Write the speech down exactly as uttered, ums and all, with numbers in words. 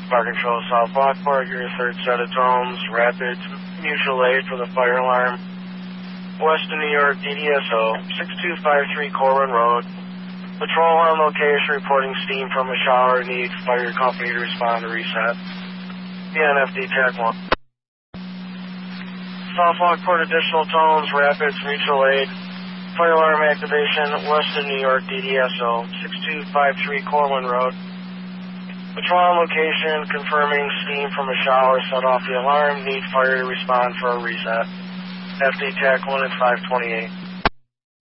Fire Control South Lockport, your third set of tones, Rapids, mutual aid for the fire alarm. Western New York, D D S O, six two five three Corwin Road. Patrol on location reporting steam from a shower. Need fire company to respond to reset. D N F D Tech one. South Lockport, additional tones, Rapids, mutual aid. Fire alarm activation, Western New York, D D S O, six two five three Corwin Road. Patrol on location, confirming steam from a shower set off the alarm. Need fire to respond for a reset. F D Tech one at five twenty-eight.